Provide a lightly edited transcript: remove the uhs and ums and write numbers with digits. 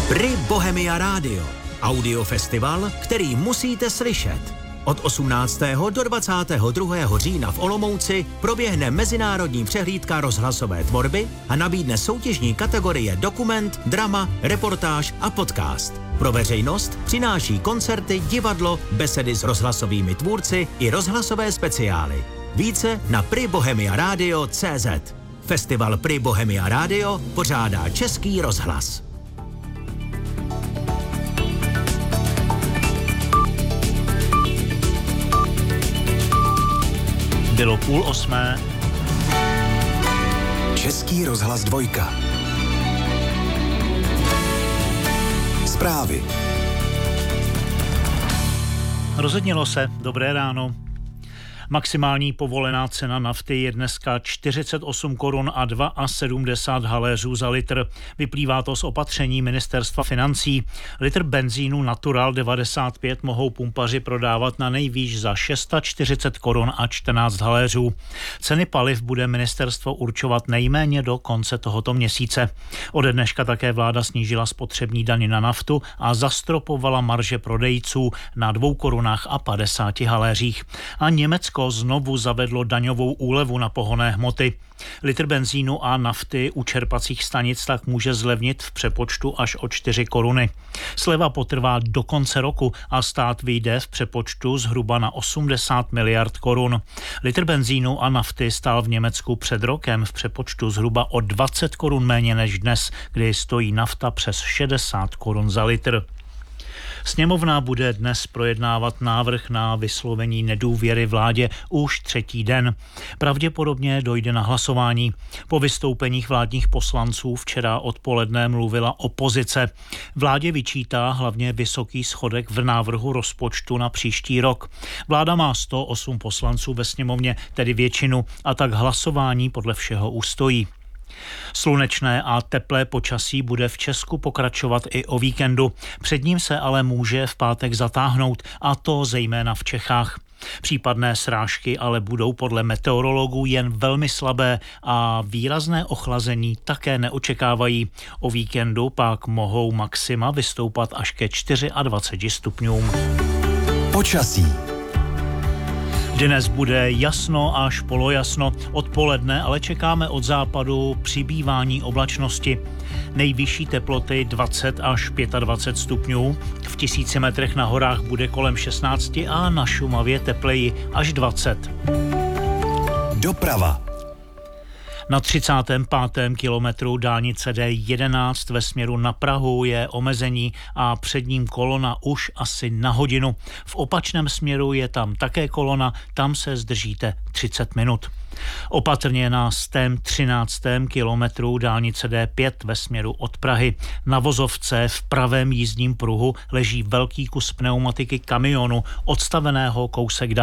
Pri Bohemia Radio. Audiofestival, který musíte slyšet. Od 18. do 22. října v Olomouci proběhne mezinárodní přehlídka rozhlasové tvorby a nabídne soutěžní kategorie dokument, drama, reportáž a podcast. Pro veřejnost přináší koncerty, divadlo, besedy s rozhlasovými tvůrci i rozhlasové speciály. Více na pribohemiaradio.cz. Festival Pri Bohemia Radio pořádá Český rozhlas. Bylo 7:30. Český rozhlas 2. Zprávy. Rozednilo se, dobré ráno. Maximální povolená cena nafty je dneska 48 korun a 72 haléřů za litr. Vyplývá to z opatření ministerstva financí. Litr benzínu Natural 95 mohou pumpaři prodávat na nejvýš za 640 korun a 14 haléřů. Ceny paliv bude ministerstvo určovat nejméně do konce tohoto měsíce. Ode dneška také vláda snížila spotřební daň na naftu a zastropovala marže prodejců na 2 korunách a 50 haléřích. A Německo znovu zavedlo daňovou úlevu na pohonné hmoty. Litr benzínu a nafty u čerpacích stanic tak může zlevnit v přepočtu až o 4 koruny. Sleva potrvá do konce roku a stát vyjde v přepočtu zhruba na 80 miliard korun. Litr benzínu a nafty stál v Německu před rokem v přepočtu zhruba o 20 korun méně než dnes, kdy stojí nafta přes 60 korun za litr. Sněmovna bude dnes projednávat návrh na vyslovení nedůvěry vládě už 3. den. Pravděpodobně dojde na hlasování. Po vystoupeních vládních poslanců včera odpoledne mluvila opozice. Vládě vyčítá hlavně vysoký schodek v návrhu rozpočtu na příští rok. Vláda má 108 poslanců ve sněmovně, tedy většinu, a tak hlasování podle všeho ustojí. Slunečné a teplé počasí bude v Česku pokračovat i o víkendu. Před ním se ale může v pátek zatáhnout, a to zejména v Čechách. Případné srážky ale budou podle meteorologů jen velmi slabé a výrazné ochlazení také neočekávají. O víkendu pak mohou maxima vystoupat až ke 24 stupňům. Počasí. Dnes bude jasno až polojasno, odpoledne ale čekáme od západu přibývání oblačnosti. Nejvyšší teploty 20 až 25 stupňů, v 1000 metrech na horách bude kolem 16 a na Šumavě tepleji až 20. Doprava. Na 35. kilometru dálnice D11 ve směru na Prahu je omezení a před ním kolona už asi na hodinu. V opačném směru je tam také kolona, tam se zdržíte 30 minut. Opatrně na 113. kilometru dálnice D5 ve směru od Prahy. Na vozovce v pravém jízdním pruhu leží velký kus pneumatiky kamionu odstaveného kousek dál.